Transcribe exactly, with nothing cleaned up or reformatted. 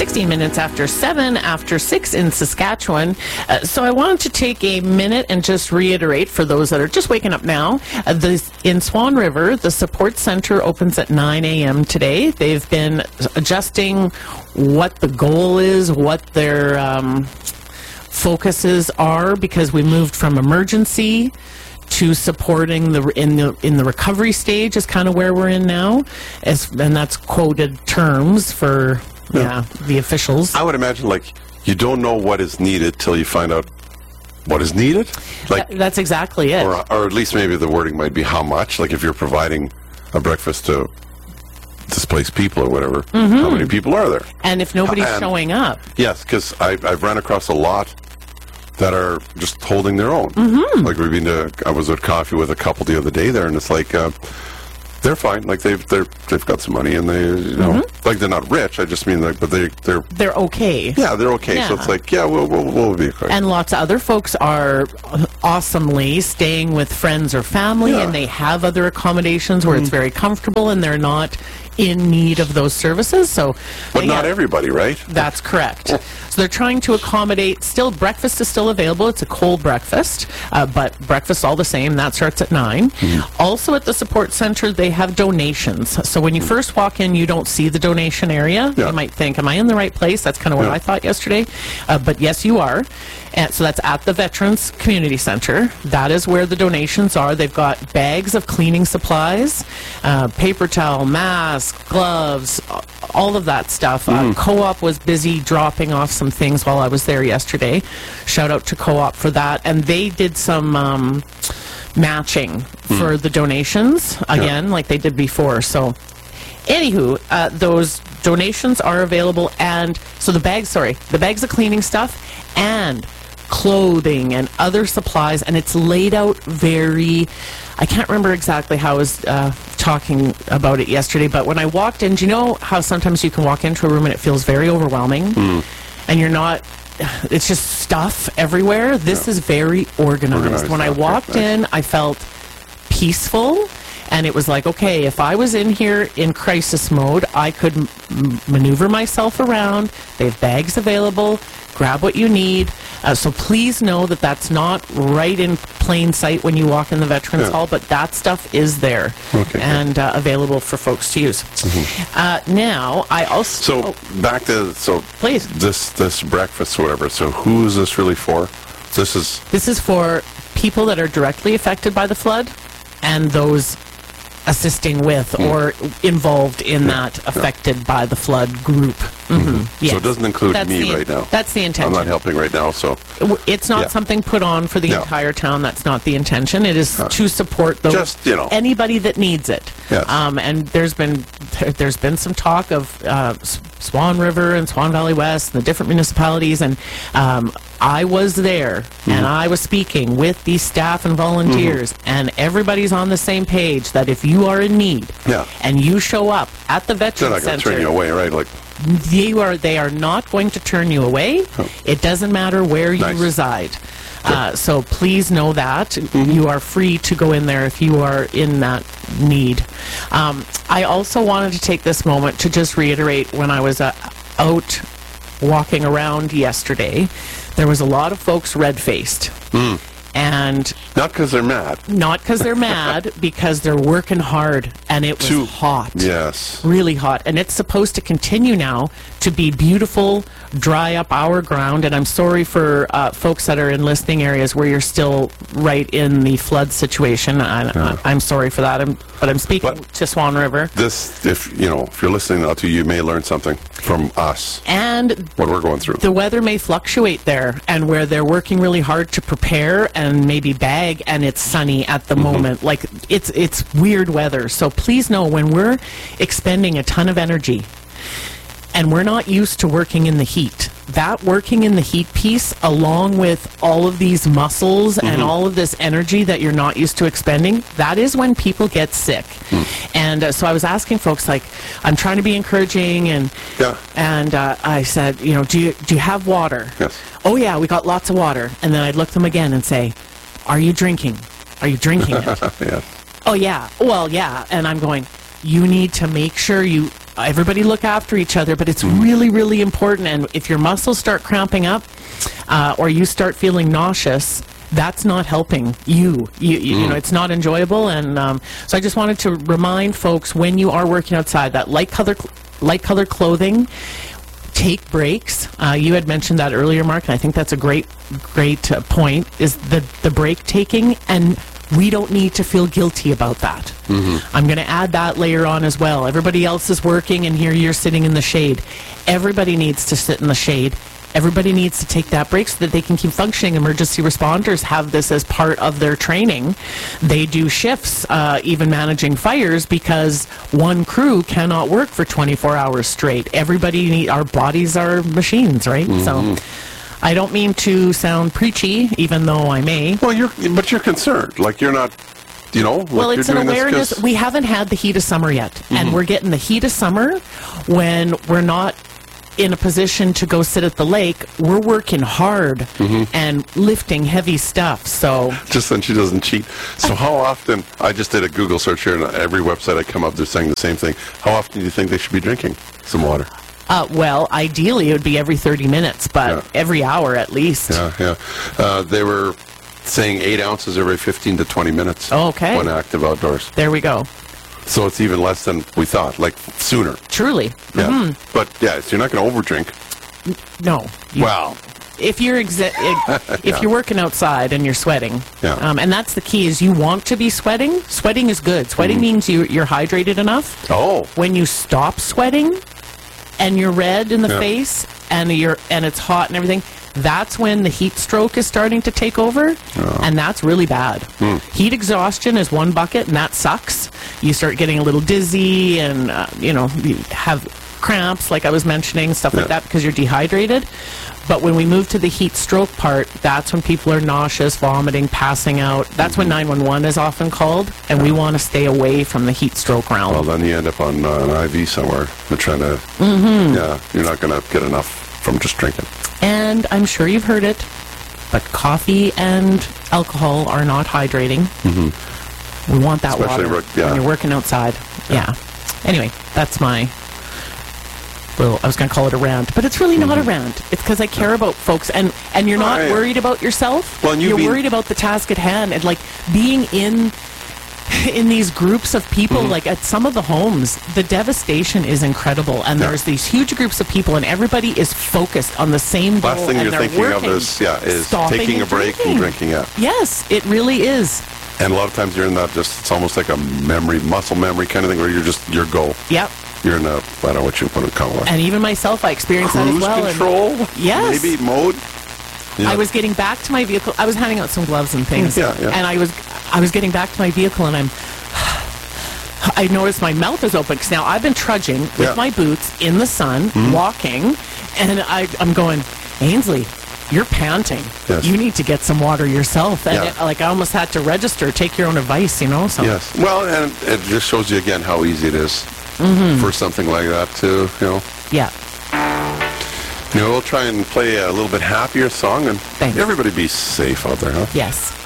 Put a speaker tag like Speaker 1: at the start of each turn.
Speaker 1: sixteen minutes after seven, after six in Saskatchewan. Uh, so I wanted to take a minute and just reiterate for those that are just waking up now. Uh, the, in Swan River, the support center opens at nine a.m. today. They've been adjusting what the goal is, what their um, focuses are, because we moved from emergency to supporting the in the in the recovery stage is kind of where we're in now, as and that's quoted terms for yeah, yeah the officials.
Speaker 2: I would imagine like you don't know what is needed till you find out what is needed. Like
Speaker 1: Th- that's exactly it.
Speaker 2: Or, or at least maybe the wording might be how much. Like if you're providing a breakfast to displaced people or whatever, mm-hmm. how many people are there?
Speaker 1: And if nobody's and, showing up.
Speaker 2: Yes, because I've run across a lot that are just holding their own.
Speaker 1: Mm-hmm.
Speaker 2: Like we've been to, I was at coffee with a couple the other day there, and it's like uh, they're fine. Like they've they're they've got some money, and they you know mm-hmm. like they're not rich. I just mean like, but they they're
Speaker 1: they're okay.
Speaker 2: Yeah, they're okay. Yeah. So it's like yeah, we'll we'll, we'll be okay.
Speaker 1: And lots of other folks are awesomely staying with friends or family, yeah. and they have other accommodations where mm-hmm. it's very comfortable, and they're not in need of those services. So,
Speaker 2: but not yeah, everybody, right?
Speaker 1: That's correct. So they're trying to accommodate. Still, breakfast is still available. It's a cold breakfast, uh, but breakfast all the same. That starts at nine. Mm-hmm. Also at the support center, they have donations. So when you first walk in, you don't see the donation area. Yeah. You might think, "Am I in the right place?" That's kind of what yeah. I thought yesterday. Uh, but yes, you are. And so that's at the Veterans Community Center. That is where the donations are. They've got bags of cleaning supplies, uh, paper towel, masks, gloves, all of that stuff. Mm. Uh, Co-op was busy dropping off some things while I was there yesterday. Shout out to Co-op for that. And they did some um, matching mm. for the donations, again, yeah. like they did before. So anywho, uh, those donations are available. And so the bags, sorry, the bags of cleaning stuff and clothing and other supplies, and it's laid out very, I can't remember exactly how I was uh, talking about it yesterday, but when I walked in, do you know how sometimes you can walk into a room and it feels very overwhelming mm. and you're not, it's just stuff everywhere? This yeah. is very organized. organized when I walked nice. in, I felt peaceful. And it was like, okay, if I was in here in crisis mode, I could m- maneuver myself around. They have bags available. Grab what you need. Uh, so please know that that's not right in plain sight when you walk in the Veterans yeah. Hall, but that stuff is there
Speaker 2: okay,
Speaker 1: and uh, available for folks to use. Mm-hmm. Uh, now, I also...
Speaker 2: So, oh, back to... So,
Speaker 1: please.
Speaker 2: This, this breakfast or whatever, so who is this really for? This is...
Speaker 1: This is for people that are directly affected by the flood and those assisting with mm. or involved in yeah. that affected yeah. by the flood group. Mm-hmm.
Speaker 2: Mm-hmm. Yes. So it doesn't include that's me
Speaker 1: the,
Speaker 2: right now.
Speaker 1: That's the intention.
Speaker 2: I'm not helping right now, so...
Speaker 1: It's not yeah. something put on for the no. entire town. That's not the intention. It is uh, to support those,
Speaker 2: just, you know.
Speaker 1: anybody that needs it.
Speaker 2: Yes.
Speaker 1: Um, and there's been there's been some talk of uh, Swan River and Swan Valley West and the different municipalities, and um, I was there mm-hmm. and I was speaking with these staff and volunteers, mm-hmm. and everybody's on the same page that if you are in need
Speaker 2: yeah.
Speaker 1: and you show up at the Veterans Center,
Speaker 2: they're not going to turn you away, right? Like.
Speaker 1: They are, they are not going to turn you away. Oh. It doesn't matter where
Speaker 2: nice.
Speaker 1: you reside. Uh, so please know that. Mm-hmm. You are free to go in there if you are in that need. Um, I also wanted to take this moment to just reiterate when I was uh, out walking around yesterday, there was a lot of folks red-faced.
Speaker 2: Mm.
Speaker 1: And
Speaker 2: not because they're mad.
Speaker 1: Not because they're mad, because they're working hard, and it was
Speaker 2: Too,
Speaker 1: hot.
Speaker 2: Yes.
Speaker 1: Really hot. And it's supposed to continue now to be beautiful, dry up our ground. And I'm sorry for uh, folks that are in listening areas where you're still right in the flood situation. I, yeah. I, I'm sorry for that. I'm, but I'm speaking but to Swan River.
Speaker 2: This, if you know, if you're listening now to, you may learn something from us.
Speaker 1: And
Speaker 2: what we're going through.
Speaker 1: The weather may fluctuate there, and where they're working really hard to prepare and maybe bag, and it's sunny at the mm-hmm. moment. Like it's it's weird weather. So please know, when we're expending a ton of energy and we're not used to working in the heat, that working in the heat piece, along with all of these muscles mm-hmm. and all of this energy that you're not used to expending, that is when people get sick. Mm. And uh, so I was asking folks, like, I'm trying to be encouraging, and
Speaker 2: yeah.
Speaker 1: and uh, I said, you know, do you do you have water?
Speaker 2: Yes.
Speaker 1: Oh yeah, we got lots of water. And then I'd look them again and say, are you drinking? Are you drinking it?
Speaker 2: Yeah.
Speaker 1: Oh yeah. Well, yeah. And I'm going, you need to make sure you everybody look after each other, but it's really, really important. And if your muscles start cramping up uh, or you start feeling nauseous, that's not helping you. You, you, mm. you know, it's not enjoyable. And um, so I just wanted to remind folks, when you are working outside, that light color, light colored clothing, take breaks. Uh, you had mentioned that earlier, Mark, and I think that's a great, great uh, point, is the, the break taking. And we don't need to feel guilty about that. Mm-hmm. I'm going to add that layer on as well. Everybody else is working, and here you're sitting in the shade. Everybody needs to sit in the shade. Everybody needs to take that break so that they can keep functioning. Emergency responders have this as part of their training. They do shifts, uh, even managing fires, because one crew cannot work for twenty-four hours straight. Everybody need, our bodies are machines, right? Mm-hmm. So I don't mean to sound preachy, even though I may.
Speaker 2: Well, you're, but you're concerned. Like, you're not, you know. Like,
Speaker 1: well, it's
Speaker 2: you're
Speaker 1: an
Speaker 2: doing
Speaker 1: awareness.
Speaker 2: This
Speaker 1: we haven't had the heat of summer yet, mm-hmm. and we're getting the heat of summer when we're not in a position to go sit at the lake. We're working hard mm-hmm. and lifting heavy stuff. So
Speaker 2: just then she doesn't cheat. So how often, I just did a Google search here, and every website I come up, they're saying the same thing. How often do you think they should be drinking some water?
Speaker 1: Uh, well, ideally it would be every thirty minutes, but yeah. every hour at least.
Speaker 2: Yeah, yeah. Uh, they were saying eight ounces every fifteen to twenty minutes.
Speaker 1: Oh, okay.
Speaker 2: When active outdoors.
Speaker 1: There we go.
Speaker 2: So it's even less than we thought, like sooner.
Speaker 1: Truly.
Speaker 2: Yeah.
Speaker 1: Mm-hmm.
Speaker 2: But yeah, so you're not going to overdrink.
Speaker 1: No. You,
Speaker 2: well.
Speaker 1: If you're exa- if yeah. you're working outside and you're sweating,
Speaker 2: yeah.
Speaker 1: um, and that's the key, is you want to be sweating. Sweating is good. Sweating mm. means you, you're hydrated enough.
Speaker 2: Oh.
Speaker 1: When you stop sweating and you're red in the yeah. face and you're and it's hot and everything, that's when the heat stroke is starting to take over, oh. and that's really bad. Mm. Heat exhaustion is one bucket, and that sucks. You start getting a little dizzy, and uh, you know, you have cramps, like I was mentioning, stuff yeah. like that, because you're dehydrated. But when we move to the heat stroke part, that's when people are nauseous, vomiting, passing out. That's mm-hmm. when nine one one is often called, and yeah. we want to stay away from the heat stroke realm.
Speaker 2: Well, then you end up on uh, an I V somewhere. They're trying to,
Speaker 1: mm-hmm.
Speaker 2: yeah, you're not going to get enough from just drinking.
Speaker 1: And I'm sure you've heard it, but coffee and alcohol are not hydrating. Mm-hmm. We want that
Speaker 2: Especially
Speaker 1: water
Speaker 2: work, yeah.
Speaker 1: when you're working outside. Yeah. yeah. Anyway, that's my little, I was going to call it a rant, but it's really mm-hmm. not a rant. It's because I care about folks, and, and you're not
Speaker 2: right.
Speaker 1: worried about yourself.
Speaker 2: Well,
Speaker 1: you're
Speaker 2: been...
Speaker 1: worried about the task at hand, and like being in in these groups of people, mm-hmm. like at some of the homes, the devastation is incredible, and yeah. there's these huge groups of people, and everybody is focused on the same goal.
Speaker 2: Last thing
Speaker 1: and
Speaker 2: you're
Speaker 1: they're
Speaker 2: thinking
Speaker 1: working,
Speaker 2: of is, yeah, is taking a break
Speaker 1: drinking.
Speaker 2: and drinking. Yeah.
Speaker 1: Yes, it really is.
Speaker 2: And a lot of times you're in that just, it's almost like a memory, muscle memory kind of thing, where you're just, your goal.
Speaker 1: Yep.
Speaker 2: You're in a, I don't know what you want to call it.
Speaker 1: And even myself, I experienced
Speaker 2: Cruise
Speaker 1: that as well.
Speaker 2: control?
Speaker 1: And yes.
Speaker 2: Maybe mode? Yeah.
Speaker 1: I was getting back to my vehicle. I was handing out some gloves and things.
Speaker 2: Yeah, yeah.
Speaker 1: And I was, I was getting back to my vehicle, and I'm, I noticed my mouth is open, because now I've been trudging with
Speaker 2: yeah.
Speaker 1: my boots in the sun, mm-hmm. walking, and I, I'm going, Ainsley, you're panting.
Speaker 2: Yes.
Speaker 1: You need to get some water yourself. And
Speaker 2: yeah.
Speaker 1: it, like, I almost had to register, take your own advice, you know? So.
Speaker 2: Yes. Well, and it just shows you again how easy it is mm-hmm. for something like that to, you know.
Speaker 1: Yeah.
Speaker 2: You know, we'll try and play a little bit happier song, and
Speaker 1: Thanks.
Speaker 2: everybody be safe out there, huh?
Speaker 1: Yes.